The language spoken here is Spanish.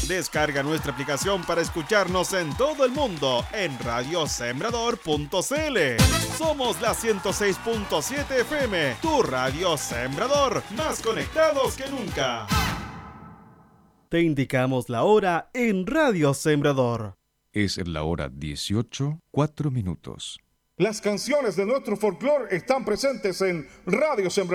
Descarga nuestra aplicación para escucharnos en todo el mundo en radiosembrador.cl. Somos la 106.7 FM, tu radio Sembrador, más conectados que nunca. Te indicamos la hora en Radio Sembrador. Es la hora 18:04. Las canciones de nuestro folclore están presentes en Radio Sembrador.